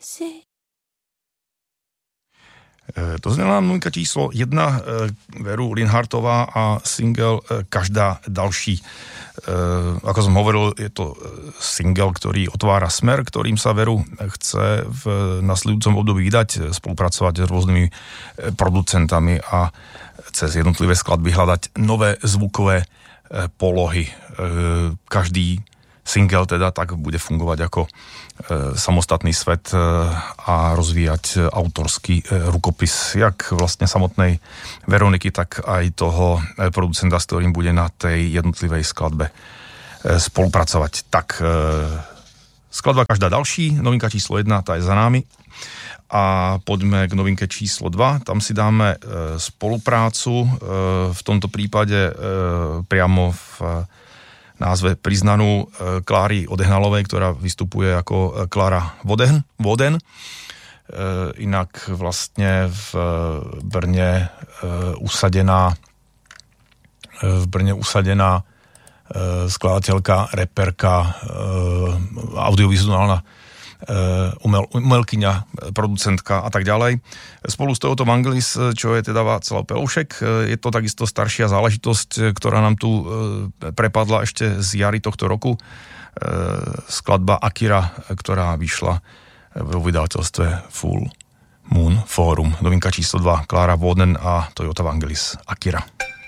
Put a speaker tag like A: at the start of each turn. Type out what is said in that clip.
A: To znamená novinka číslo 1 Veru Linhartová a single Každá další. Ako som hovoril, je to single, ktorý otvára smer, ktorým sa Veru chce v nasledujúcom období vydať, spolupracovať s rôznymi producentami a cez jednotlivé skladby hľadať nové zvukové polohy. Každý single teda tak bude fungovať ako samostatný svet a rozvíjať autorský rukopis jak vlastne samotnej Veroniky, tak aj toho producenta, s ktorým bude na tej jednotlivej skladbe spolupracovať. Tak skladba Každá další, novinka číslo 1, tá je za námi. A poďme k novinke číslo 2. Tam si dáme spoluprácu, v tomto prípade priamo v názve priznanú Kláry Odehnalovej, ktorá vystupuje ako Klára Voden. Inak vlastne v Brne usadená skladateľka, reperka, audiovizuálna umelkyňa, producentka a tak ďalej. Spolu s touto Vangelis, čo je teda Václav Peloušek, je to takisto staršia záležitosť, ktorá nám tu prepadla ešte z jary tohto roku. Skladba Akira, ktorá vyšla vo vydavateľstve Full Moon Forum. Novinka číslo 2, Klára Voden a Toyota Vangelis, Akira.